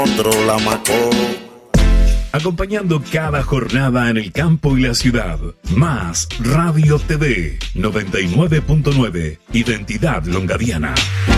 otro la macó. Acompañando cada jornada en el campo y la ciudad. Más Radio TV 99.9. Identidad Longadiana.